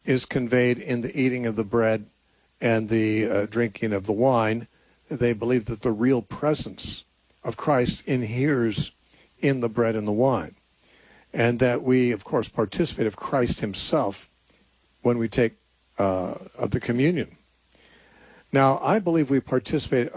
is conveyed in the eating of the bread and the drinking of the wine. They believe that the real presence of Christ inheres in the bread and the wine, and that we, of course, participate of Christ himself when we take of the communion. Now, I believe we participate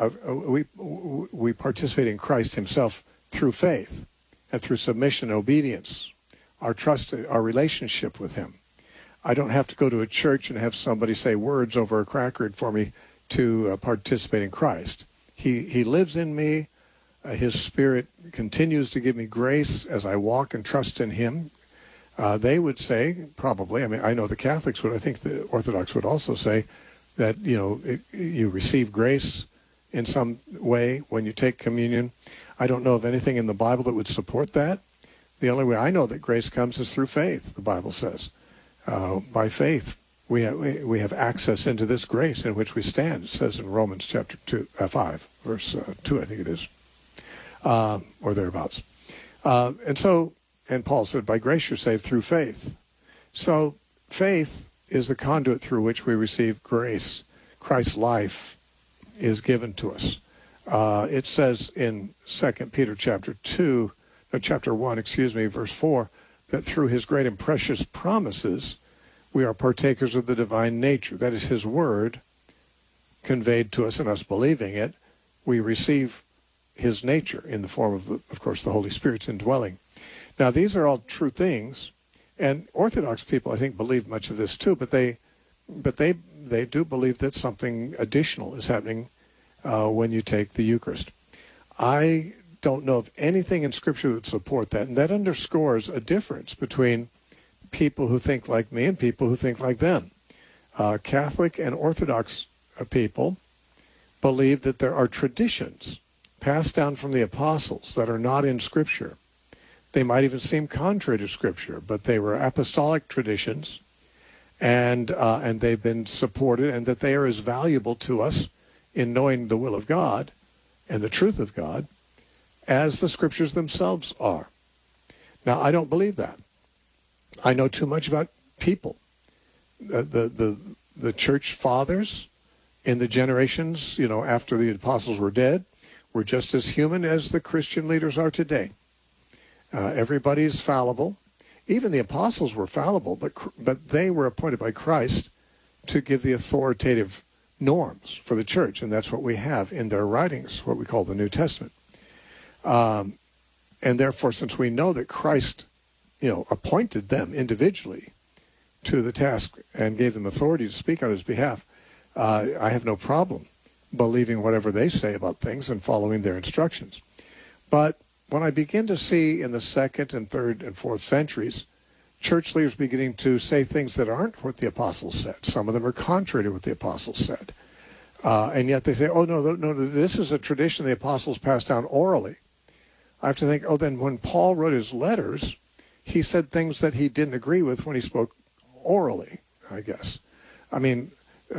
in Christ himself through faith and through submission and obedience, our trust, our relationship with him. I don't have to go to a church and have somebody say words over a cracker for me to participate in Christ. He lives in me. His Spirit continues to give me grace as I walk and trust in him. They would say, probably, I mean, I know the Catholics would, I think the Orthodox would also say that, you receive grace in some way when you take communion. I don't know of anything in the Bible that would support that. The only way I know that grace comes is through faith, the Bible says. By faith, we have access into this grace in which we stand. It says in Romans chapter 5, verse 2, I think it is, or thereabouts. And Paul said, by grace you're saved through faith. So faith is the conduit through which we receive grace. Christ's life is given to us. It says in 2 Peter chapter 1, verse 4, that through his great and precious promises, we are partakers of the divine nature. That is his word conveyed to us and us believing it. We receive his nature in the form of course, the Holy Spirit's indwelling. Now, these are all true things, and Orthodox people, I think, believe much of this too, but they do believe that something additional is happening when you take the Eucharist. I don't know of anything in Scripture that would support that, and that underscores a difference between people who think like me and people who think like them. Catholic and Orthodox people believe that there are traditions passed down from the apostles that are not in Scripture. They might even seem contrary to Scripture, but they were apostolic traditions, and they've been supported, and that they are as valuable to us in knowing the will of God and the truth of God as the Scriptures themselves are. Now, I don't believe that. I know too much about people. The church fathers in the generations, after the apostles were dead, were just as human as the Christian leaders are today. Everybody's fallible. Even the apostles were fallible, but they were appointed by Christ to give the authoritative norms for the church, and that's what we have in their writings, what we call the New Testament. And therefore, since we know that Christ, appointed them individually to the task and gave them authority to speak on his behalf, I have no problem believing whatever they say about things and following their instructions. But when I begin to see in the 2nd and 3rd and 4th centuries, church leaders beginning to say things that aren't what the apostles said. Some of them are contrary to what the apostles said. And yet they say, oh, no, this is a tradition the apostles passed down orally. I have to think, then when Paul wrote his letters, he said things that he didn't agree with when he spoke orally, I guess. I mean,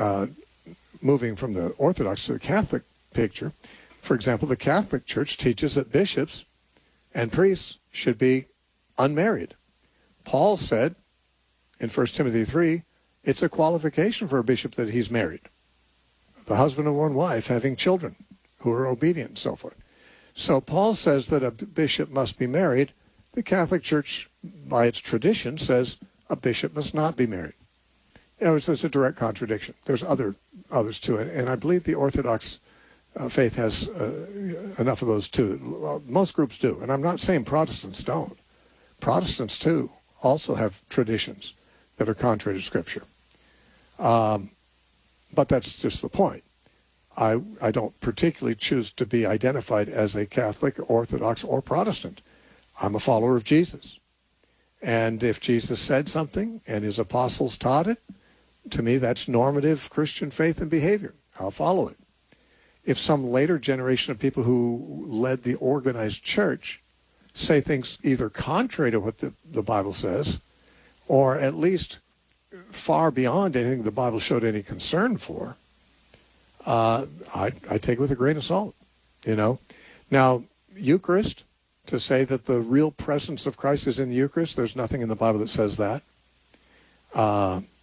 moving from the Orthodox to the Catholic picture, for example, the Catholic Church teaches that bishops and priests should be unmarried. Paul said in 1 Timothy 3, it's a qualification for a bishop that he's married. The husband of one wife having children who are obedient and so forth. So Paul says that a bishop must be married. The Catholic Church, by its tradition, says a bishop must not be married. It's a direct contradiction. There's others too, and I believe the Orthodox faith has enough of those too. Well, most groups do, and I'm not saying Protestants don't. Protestants too also have traditions that are contrary to Scripture. But that's just the point. I don't particularly choose to be identified as a Catholic, Orthodox, or Protestant. I'm a follower of Jesus. And if Jesus said something and his apostles taught it, to me that's normative Christian faith and behavior. I'll follow it. If some later generation of people who led the organized church say things either contrary to what the Bible says, or at least far beyond anything the Bible showed any concern for, I take it with a grain of salt, Now, Eucharist, to say that the real presence of Christ is in the Eucharist, there's nothing in the Bible that says that.